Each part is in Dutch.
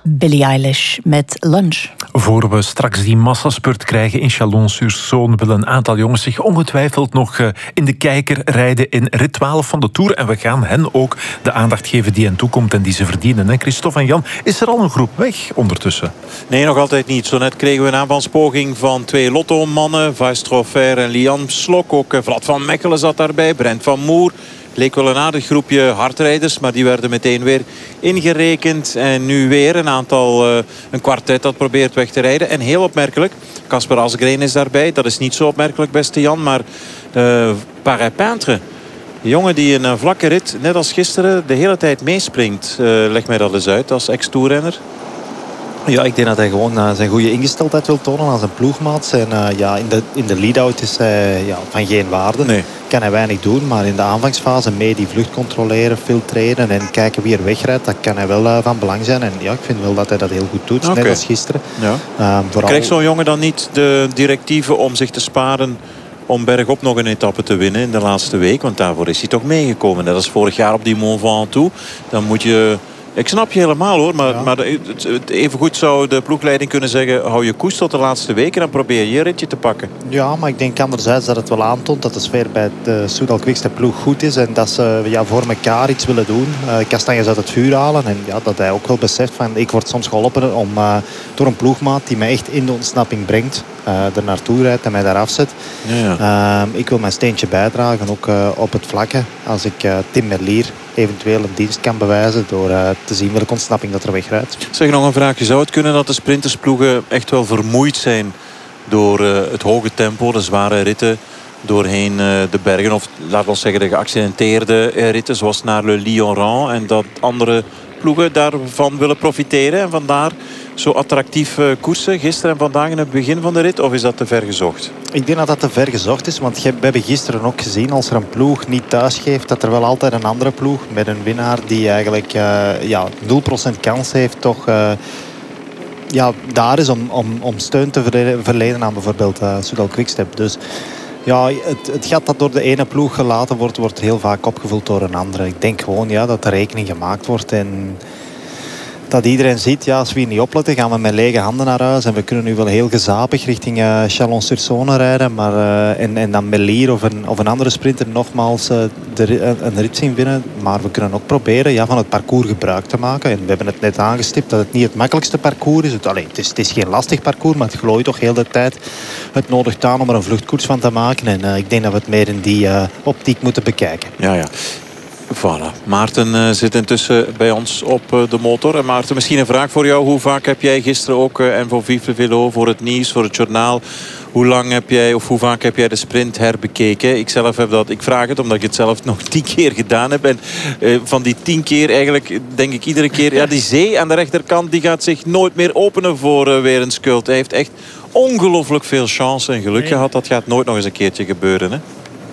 Billie Eilish met Lunch. Voor we straks die massaspurt krijgen in Chalon-sur-Saône willen een aantal jongens zich ongetwijfeld nog in de kijker rijden in rit 12 van de Tour. En we gaan hen ook de aandacht geven die hen toekomt en die ze verdienen. En Christophe en Jan, is er al een groep weg ondertussen? Nee, nog altijd niet. Zo net kregen we een aanvalspoging van 2 Lotto-mannen. Vice Troffer en Liam Slok. Ook Vlad van Mechelen zat daarbij. Brent van Moer. Leek wel een aardig groepje hardrijders, maar die werden meteen weer ingerekend. En nu weer een kwartet dat probeert weg te rijden. En heel opmerkelijk, Casper Asgreen is daarbij. Dat is niet zo opmerkelijk, beste Jan, maar Paré-Peintre. De jongen die een vlakke rit, net als gisteren, de hele tijd meespringt. Leg mij dat eens uit als ex-toerrenner. Ja, ik denk dat hij gewoon zijn goede ingesteldheid wil tonen aan zijn ploegmaats. En in de lead-out is hij van geen waarde. Nee. Kan hij weinig doen, maar in de aanvangsfase mee die vlucht controleren, filtreren en kijken wie er wegrijdt, dat kan hij wel van belang zijn. En ja, ik vind wel dat hij dat heel goed doet, net als gisteren. Ja. Krijgt zo'n jongen dan niet de directieven om zich te sparen om bergop nog een etappe te winnen in de laatste week? Want daarvoor is hij toch meegekomen. Net als vorig jaar op die Mont Ventoux. Dan moet je... Ik snap je helemaal hoor, maar evengoed zou de ploegleiding kunnen zeggen, hou je koers tot de laatste week en dan probeer je ritje te pakken. Ja, maar ik denk anderzijds dat het wel aantoont dat de sfeer bij de Soudal-Quickstep ploeg goed is en dat ze voor elkaar iets willen doen. Kastanjes uit het vuur halen en dat hij ook wel beseft van, ik word soms geholpen door een ploegmaat die mij echt in de ontsnapping brengt, er naartoe rijdt en mij daar afzet. Ja. Ik wil mijn steentje bijdragen, ook op het vlakke, als ik Tim Merlier eventueel een dienst kan bewijzen door te zien welke ontsnapping dat er wegrijdt. Zeg nog een vraagje. Zou het kunnen dat de sprintersploegen echt wel vermoeid zijn door het hoge tempo, de zware ritten doorheen de bergen, of laten we zeggen de geaccidenteerde ritten zoals naar Le Lioran, en dat andere ploegen daarvan willen profiteren en vandaar zo attractief koersen gisteren en vandaag in het begin van de rit, of is dat te ver gezocht? Ik denk dat dat te ver gezocht is, want we hebben gisteren ook gezien, als er een ploeg niet thuis geeft, dat er wel altijd een andere ploeg met een winnaar die eigenlijk 0% kans heeft, toch daar is om steun te verlenen aan bijvoorbeeld Soudal Quickstep. Dus ja, het gat dat door de ene ploeg gelaten wordt heel vaak opgevuld door een andere. Ik denk gewoon dat de rekening gemaakt wordt en dat iedereen ziet, als we hier niet opletten, gaan we met lege handen naar huis. En we kunnen nu wel heel gezapig richting Chalon-sur-Saône rijden. Maar, en dan Merlier of een andere sprinter nogmaals een rit zien winnen. Maar we kunnen ook proberen van het parcours gebruik te maken. En we hebben het net aangestipt dat het niet het makkelijkste parcours is. Het is geen lastig parcours, maar het glooit toch heel de tijd het nodig aan om er een vluchtkoers van te maken. En ik denk dat we het meer in die optiek moeten bekijken. Ja. Voilà. Maarten zit intussen bij ons op de motor. En Maarten, misschien een vraag voor jou. Hoe vaak heb jij gisteren ook en voor Vive le Vélo, voor het nieuws, voor het journaal, hoe vaak heb jij de sprint herbekeken? Ik vraag het omdat ik het zelf nog 10 keer gedaan heb. En van die 10 keer eigenlijk denk ik iedere keer, die zee aan de rechterkant die gaat zich nooit meer openen voor weer een Schult. Hij heeft echt ongelooflijk veel chance en geluk gehad. Dat gaat nooit nog eens een keertje gebeuren, hè?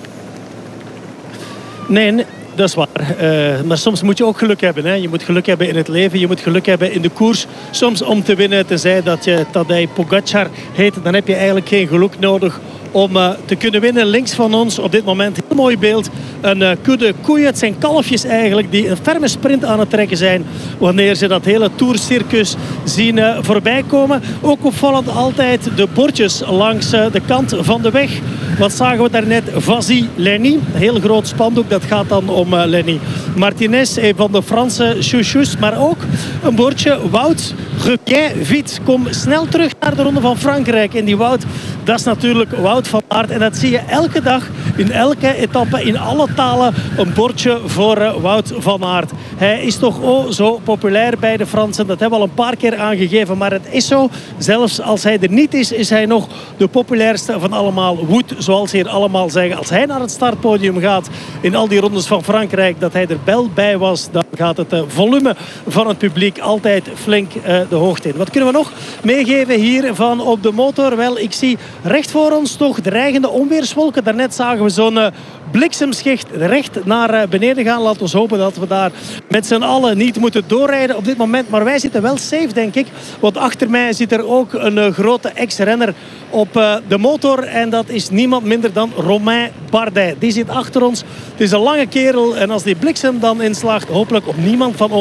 Nee, dat is waar. Maar soms moet je ook geluk hebben. Hè. Je moet geluk hebben in het leven. Je moet geluk hebben in de koers. Soms om te winnen, tenzij dat hij Pogacar heet, dan heb je eigenlijk geen geluk nodig om te kunnen winnen. Links van ons op dit moment, heel mooi beeld, een kudde koeien. Het zijn kalfjes eigenlijk die een ferme sprint aan het trekken zijn wanneer ze dat hele tourcircus zien voorbij komen. Ook opvallend altijd de bordjes langs de kant van de weg. Wat zagen we daarnet? Vassy Lenny. Een heel groot spandoek, dat gaat dan om Lenny Martinez, een van de Franse chouchous. Maar ook een bordje Wout, reviens vite. Kom snel terug naar de Ronde van Frankrijk. En die Wout, dat is natuurlijk Wout van Aert. En dat zie je elke dag, in elke etappe, in alle talen, een bordje voor Wout van Aert. Hij is toch zo populair bij de Fransen. Dat hebben we al een paar keer aangegeven. Maar het is zo, zelfs als hij er niet is hij nog de populairste van allemaal. Wout, zoals ze hier allemaal zeggen. Als hij naar het startpodium gaat in al die rondes van Frankrijk, dat hij er wel bij was, dan gaat het volume van het publiek altijd flink de hoogte in. Wat kunnen we nog meegeven hier van op de motor? Wel, ik zie recht voor ons toch dreigende onweerswolken. Daarnet zagen we zo'n bliksemschicht recht naar beneden gaan. Laten we hopen dat we daar met z'n allen niet moeten doorrijden op dit moment. Maar wij zitten wel safe, denk ik. Want achter mij zit er ook een grote ex-renner op de motor. En dat is niemand minder dan Romain Bardet. Die zit achter ons. Het is een lange kerel. En als die bliksem dan inslaagt, hopelijk op niemand van ons